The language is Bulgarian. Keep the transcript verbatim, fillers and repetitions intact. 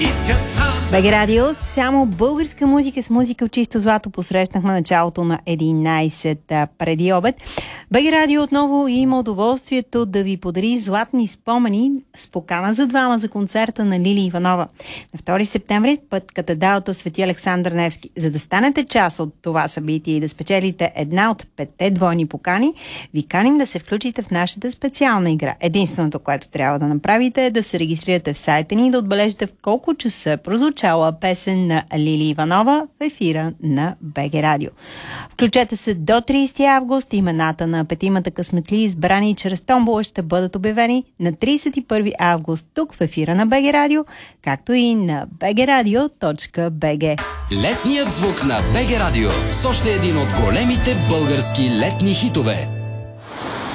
БГ Радио, само българска музика с музика от чисто злато посрещнахме началото на единайсет преди обед. БГ Радио отново има удоволствието да ви подари златни спомени с покана за двама за концерта на Лили Иванова. На втори септември път катедралата Свети Александър Невски. За да станете част от това събитие и да спечелите една от петте двойни покани, ви каним да се включите в нашата специална игра. Единственото, което трябва да направите е да се регистрирате в сайта ни и да отбележите в колко часа прозвучала песен на Лили Иванова в ефира на БГ Радио. Включете се до трийсети август. Имената на петимата късметли, избрани чрез томбола, ще бъдат обявени на трийсет и първи август тук в ефира на БГ Радио, както и на би джи радио точка би джи. Летният звук на БГ Радио с още един от големите български летни хитове.